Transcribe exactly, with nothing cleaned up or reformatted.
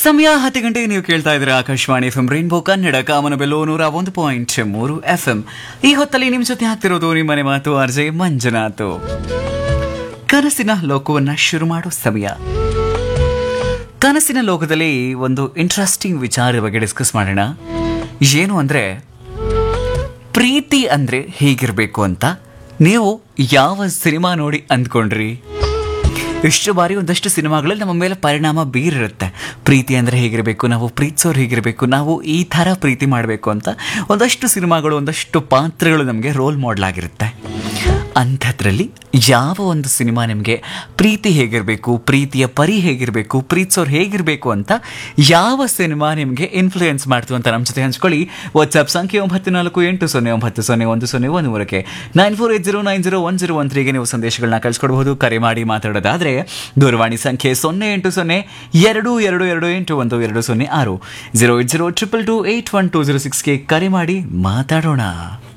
ಸಮಯ ಹತ್ತು ಗಂಟೆ ನೀವು ಕೇಳ್ತಾ ಇದ್ರೆ Akashvani F M rainbow Kannada ಕಾಮನಬೆಲ್ಲು ನೂರ ಒಂದು ಪಾಯಿಂಟ್ ಮೂರು ಎಫ್ ಎಂ. ಈ ಹೊತ್ತಲ್ಲಿ ನಿಮ್ ಜೊತೆ ಆಗ್ತಿರೋದು ನಿಮ್ಮನೆ ಮಾತು ಅರ್ಜೆ ಮಂಜುನಾಥ್. ಕನಸಿನ ಲೋಕವನ್ನ ಶುರು ಮಾಡೋ ಸಮಯ. ಕನಸಿನ ಲೋಕದಲ್ಲಿ ಒಂದು ಇಂಟ್ರೆಸ್ಟಿಂಗ್ ವಿಚಾರದ ಬಗ್ಗೆ ಡಿಸ್ಕಸ್ ಮಾಡೋಣ. ಏನು ಅಂದ್ರೆ ಪ್ರೀತಿ ಅಂದ್ರೆ ಹೇಗಿರ್ಬೇಕು ಅಂತ ನೀವು ಯಾವ ಸಿನಿಮಾ ನೋಡಿ ಅಂದ್ಕೊಂಡ್ರಿ? ಇಷ್ಟು ಬಾರಿ ಒಂದಷ್ಟು ಸಿನಿಮಾಗಳಲ್ಲಿ ನಮ್ಮ ಮೇಲೆ ಪರಿಣಾಮ ಬೀರಿರುತ್ತೆ. ಪ್ರೀತಿ ಅಂದರೆ ಹೇಗಿರಬೇಕು, ನಾವು ಪ್ರೀತಿಸೋರು ಹೇಗಿರಬೇಕು, ನಾವು ಈ ಥರ ಪ್ರೀತಿ ಮಾಡಬೇಕು ಅಂತ ಒಂದಷ್ಟು ಸಿನಿಮಾಗಳು, ಒಂದಷ್ಟು ಪಾತ್ರಗಳು ನಮಗೆ ರೋಲ್ ಮಾಡೆಲ್ ಆಗಿರುತ್ತೆ. ಅಂಥದ್ರಲ್ಲಿ ಯಾವ ಒಂದು ಸಿನಿಮಾ ನಿಮಗೆ ಪ್ರೀತಿ ಹೇಗಿರಬೇಕು, ಪ್ರೀತಿಯ ಪರಿ ಹೇಗಿರಬೇಕು, ಪ್ರೀತಿಸೋರು ಹೇಗಿರಬೇಕು ಅಂತ ಯಾವ ಸಿನಿಮಾ ನಿಮಗೆ ಇನ್ಫ್ಲೂಯೆನ್ಸ್ ಮಾಡ್ತು ಅಂತ ನಮ್ಮ ಜೊತೆ ಹಂಚ್ಕೊಳ್ಳಿ. ವಾಟ್ಸ್ಆ್ಯಪ್ ಸಂಖ್ಯೆ ಒಂಬತ್ತು ನಾಲ್ಕು ಎಂಟು ಸೊನ್ನೆ ಒಂಬತ್ತು ಸೊನ್ನೆ ಒಂದು ಸೊನ್ನೆ ಒಂದು ಮೂರಕ್ಕೆ nine four eight zero nine zero one zero one ತ್ರೀಗೆ ನೀವು ಸಂದೇಶಗಳನ್ನ ಕಳಿಸ್ಕೊಡ್ಬೋದು. ಕರೆ ಮಾಡಿ ಮಾತಾಡೋದಾದರೆ ದೂರವಾಣಿ ಸಂಖ್ಯೆ ಸೊನ್ನೆ ಎಂಟು ಸೊನ್ನೆ ಎರಡು ಎರಡು ಎರಡು ಎಂಟು ಒಂದು ಎರಡು ಸೊನ್ನೆ ಆರು zero eight zero triple to eight one two zero ಸಿಕ್ಸ್ಗೆ ಕರೆ ಮಾಡಿ ಮಾತಾಡೋಣ.